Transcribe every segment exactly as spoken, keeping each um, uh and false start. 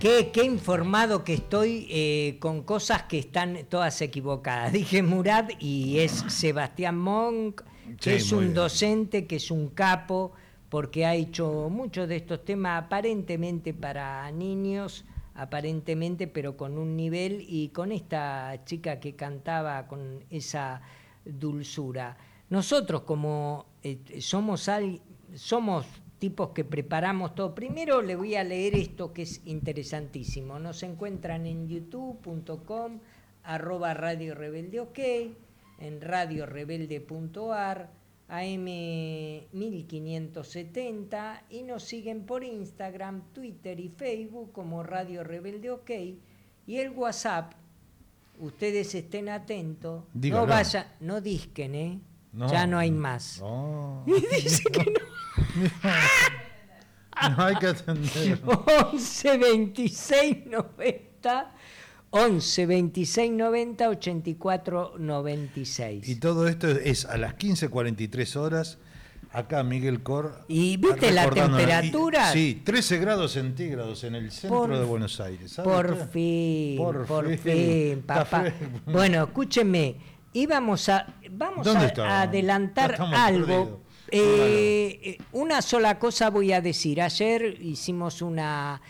Qué, qué informado que estoy eh, con cosas que están todas equivocadas. Dije Murad y es Sebastián Monk, que Sí, es muy un bien. docente, que es un capo, porque ha hecho muchos de estos temas aparentemente para niños, aparentemente, pero con un nivel, y con esta chica que cantaba con esa dulzura. Nosotros como eh, somos, al, somos tipos que preparamos todo. Primero le voy a leer esto que es interesantísimo. Nos encuentran en youtube punto com arroba Radio Rebelde OK, en radio rebelde punto a r, A M mil quinientos setenta, y nos siguen por Instagram, Twitter y Facebook como Radio Rebelde OK, y el WhatsApp, ustedes estén atentos, Dígalo. no vayan, no disquen, ¿eh? No, ya no hay más. No. Y dice que no. No hay que atender. once veintiséis noventa once veintiséis noventa ochenta y cuatro noventa y seis. Y todo esto es a las quince cuarenta y tres horas. Acá Miguel Cor. ¿Y viste la temperatura? Y, sí, trece grados centígrados en el centro por, de Buenos Aires. ¿Sabe por usted? fin, por, por fin, fin, papá. Café. Bueno, escúchenme, íbamos a, vamos a, a adelantar Estamos algo. Perdidos. Eh, una sola cosa voy a decir. Ayer hicimos una,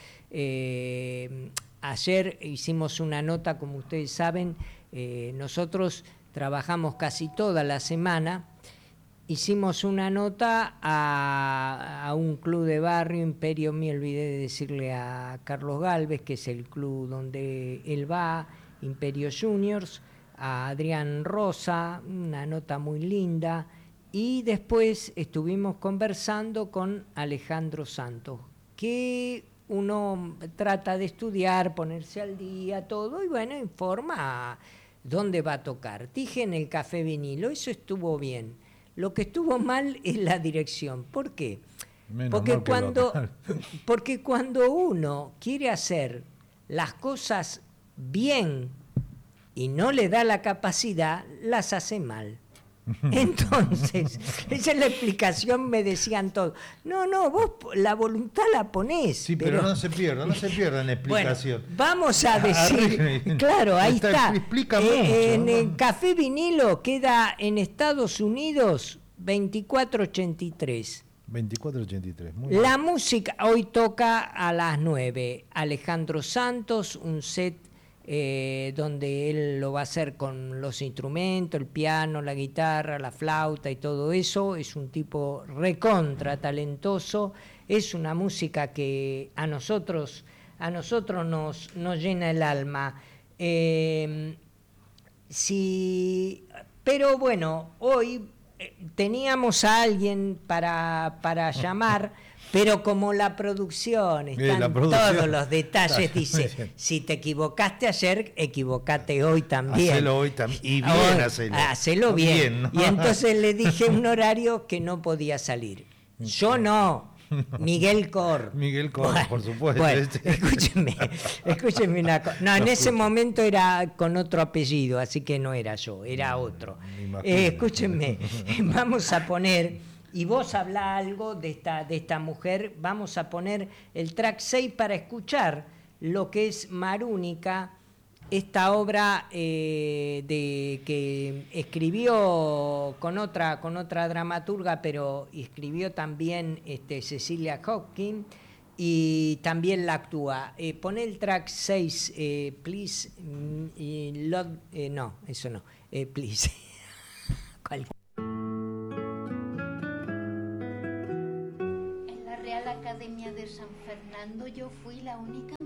eh, ayer hicimos una nota, como ustedes saben, eh, nosotros trabajamos casi toda la semana. Hicimos una nota a, a un club de barrio, Imperio, me olvidé de decirle a Carlos Galvez, que es el club donde él va, Imperio Juniors, a Adrián Rosa, una nota muy linda, y después estuvimos conversando con Alejandro Santos, que uno trata de estudiar, ponerse al día, todo, y bueno, informa dónde va a tocar. Dije en el Café Vinilo, eso estuvo bien. Lo que estuvo mal es la dirección. ¿Por qué? Porque cuando, porque cuando uno quiere hacer las cosas bien y no le da la capacidad, las hace mal. Entonces, esa es la explicación, me decían todos. No, no, vos la voluntad la ponés. Sí, pero, pero no se pierda, no se pierda en explicación. Bueno, vamos a decir, claro, ahí está. está. Explica eh, mucho, en ¿no? el Café Vinilo queda en Estados Unidos veinticuatro ochenta y tres. veinticuatro ochenta y tres, muy La bien. música hoy toca a las nueve. Alejandro Santos, un set eh, donde él lo va a hacer con los instrumentos, el piano, la guitarra, la flauta y todo eso. Es un tipo recontra talentoso. Es una música que a nosotros, a nosotros nos, nos llena el alma. Eh, si, pero bueno, hoy teníamos a alguien para, para llamar, pero como la producción, están la producción, todos los detalles, dice, si te equivocaste ayer, equivocate hoy también. Hacelo hoy también, y bien hoy, hacelo. Hacelo bien. bien, ¿no? Y entonces le dije un horario que no podía salir. Yo no. Miguel Cor. Miguel Cor, bueno, por supuesto. Bueno, este. escúcheme, escúcheme una cosa. No, en No, ese escucha. momento era con otro apellido, así que no era yo, era otro. Eh, escúchenme, vamos a poner, y vos hablá algo de esta, de esta mujer, vamos a poner el track seis para escuchar lo que es Marúnica, esta obra eh, de que escribió con otra con otra dramaturga, pero escribió también este, Cecilia Hopkins, y también la actúa. Eh, poné el track seis, eh, please, mm, y love, eh, no, eso no, eh, please. ¿Cuál? En la Real Academia de San Fernando yo fui la única